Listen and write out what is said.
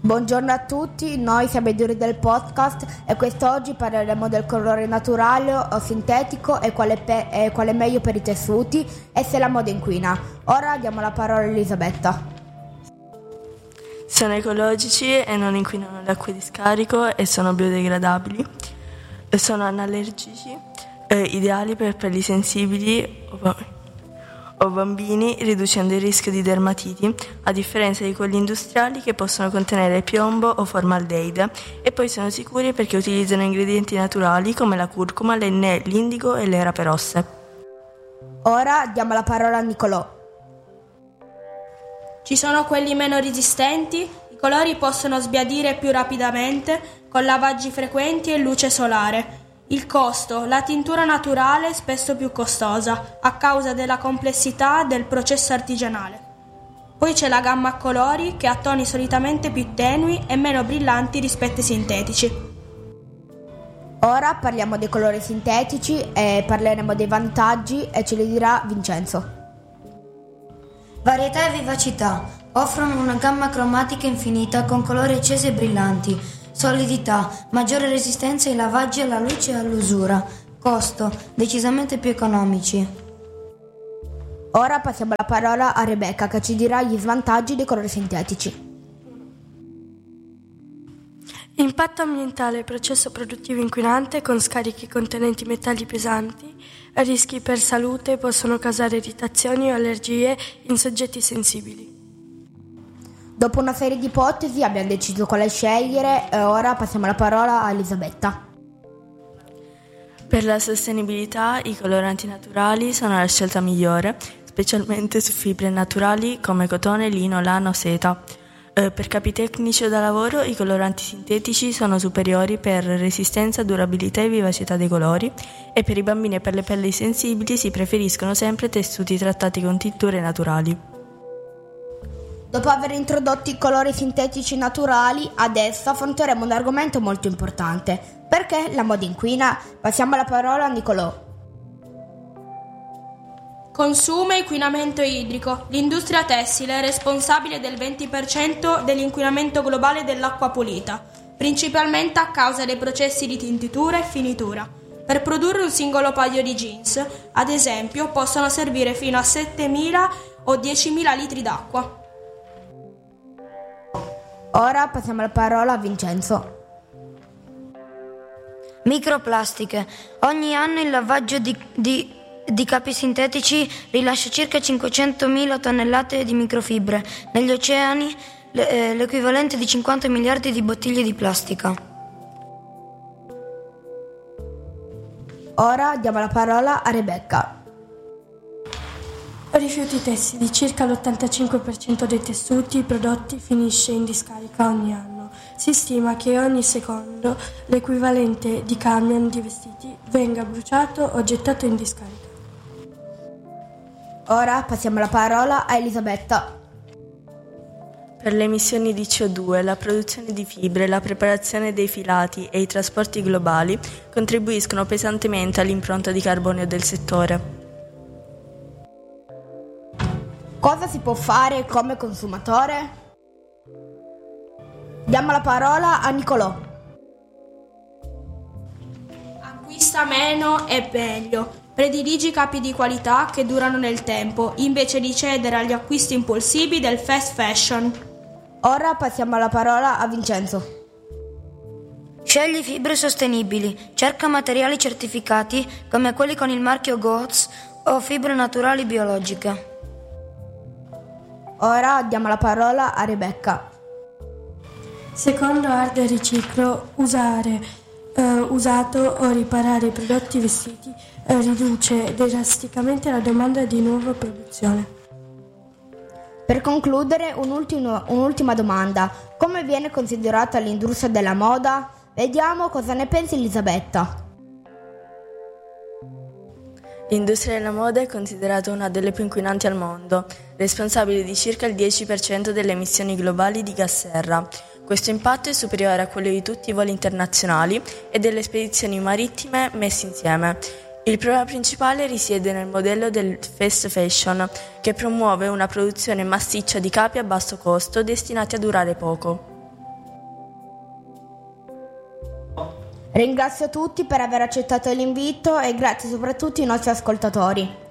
Buongiorno a tutti, noi siamo i Duri del podcast e quest'oggi parleremo del colore naturale o sintetico e quale è meglio per i tessuti e se la moda inquina. Ora diamo la parola a Elisabetta. Sono ecologici e non inquinano le acque di scarico e sono biodegradabili. Sono anallergici, ideali per pelli sensibili o bambini, riducendo il rischio di dermatiti, a differenza di quelli industriali che possono contenere piombo o formaldeide, e poi sono sicuri perché utilizzano ingredienti naturali come la curcuma, l'indigo e le rape rosse. Ora diamo la parola a Nicolò. Ci sono quelli meno resistenti, i colori possono sbiadire più rapidamente con lavaggi frequenti e luce solare. Il costo, la tintura naturale è spesso più costosa a causa della complessità del processo artigianale. Poi c'è la gamma a colori che ha toni solitamente più tenui e meno brillanti rispetto ai sintetici. Ora parliamo dei colori sintetici e parleremo dei vantaggi e ce li dirà Vincenzo. Varietà e vivacità. Offrono una gamma cromatica infinita con colori accesi e brillanti. Solidità. Maggiore resistenza ai lavaggi, alla luce e all'usura. Costo. Decisamente più economici. Ora passiamo la parola a Rebecca che ci dirà gli svantaggi dei colori sintetici. Impatto ambientale, processo produttivo inquinante con scarichi contenenti metalli pesanti, rischi per salute, possono causare irritazioni o allergie in soggetti sensibili. Dopo una serie di ipotesi abbiamo deciso quale scegliere e ora passiamo la parola a Elisabetta. Per la sostenibilità i coloranti naturali sono la scelta migliore, specialmente su fibre naturali come cotone, lino, lano, seta. Per capi tecnici o da lavoro i coloranti sintetici sono superiori per resistenza, durabilità e vivacità dei colori, e per i bambini e per le pelli sensibili si preferiscono sempre tessuti trattati con tinture naturali. Dopo aver introdotto i colori sintetici naturali, adesso affronteremo un argomento molto importante. Perché la moda inquina? Passiamo la parola a Nicolò. Consumo e inquinamento idrico. L'industria tessile è responsabile del 20% dell'inquinamento globale dell'acqua pulita, principalmente a causa dei processi di tintura e finitura. Per produrre un singolo paio di jeans, ad esempio, possono servire fino a 7.000 o 10.000 litri d'acqua. Ora passiamo la parola a Vincenzo. Microplastiche. Ogni anno il lavaggio di capi sintetici rilascia circa 500.000 tonnellate di microfibre. Negli oceani l'equivalente di 50 miliardi di bottiglie di plastica. Ora diamo la parola a Rebecca. Rifiuti tessili. Circa l'85% dei tessuti prodotti finisce in discarica ogni anno. Si stima che ogni secondo l'equivalente di camion di vestiti venga bruciato o gettato in discarica. Ora passiamo la parola a Elisabetta. Per le emissioni di CO2, la produzione di fibre, la preparazione dei filati e i trasporti globali contribuiscono pesantemente all'impronta di carbonio del settore. Cosa si può fare come consumatore? Diamo la parola a Nicolò. Acquista meno e meglio. Prediligi capi di qualità che durano nel tempo, invece di cedere agli acquisti impulsivi del fast fashion. Ora passiamo la parola a Vincenzo. Scegli fibre sostenibili. Cerca materiali certificati come quelli con il marchio GOTS o fibre naturali biologiche. Ora diamo la parola a Rebecca. Secondo Arde Riciclo, usare usato o riparare i prodotti vestiti riduce drasticamente la domanda di nuova produzione. Per concludere, un'ultima domanda. Come viene considerata l'industria della moda? Vediamo cosa ne pensi Elisabetta. L'industria della moda è considerata una delle più inquinanti al mondo, responsabile di circa il 10% delle emissioni globali di gas serra. Questo impatto è superiore a quello di tutti i voli internazionali e delle spedizioni marittime messi insieme. Il problema principale risiede nel modello del fast fashion, che promuove una produzione massiccia di capi a basso costo destinati a durare poco. Ringrazio tutti per aver accettato l'invito e grazie soprattutto ai nostri ascoltatori.